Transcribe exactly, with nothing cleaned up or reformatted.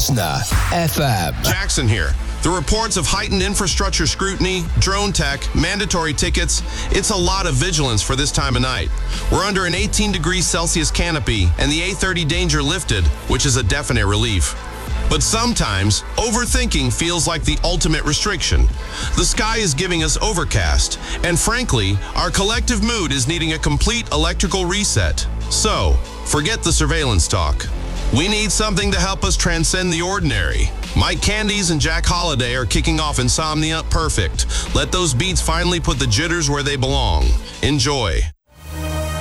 Listener F M. Jackson here. The reports of heightened infrastructure scrutiny, drone tech, mandatory tickets, it's a lot of vigilance for this time of night. We're under an eighteen degrees Celsius canopy and the A thirty danger lifted, which is a definite relief. But sometimes, overthinking feels like the ultimate restriction. The sky is giving us overcast, and frankly, our collective mood is needing a complete electrical reset. So, forget the surveillance talk. We need something to help us transcend the ordinary. Mike Candies and Jack Holiday are kicking off Insomnia Perfect. Let those beats finally put the jitters where they belong. Enjoy.